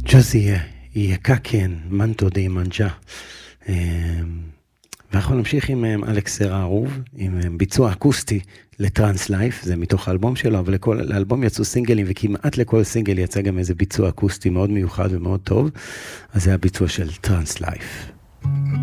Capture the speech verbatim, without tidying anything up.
ג'וזי יקקן, מנטו די מנג'ה. ואנחנו נמשיך עם אלכס סררוב, עם ביצוע אקוסטי לטרנס לייף, זה מתוך האלבום שלו, אבל לכל האלבום יצאו סינגלים, וכמעט לכל סינגל יצא גם איזה ביצוע אקוסטי מאוד מיוחד ומאוד טוב, אז זה הביצוע של טרנס לייף.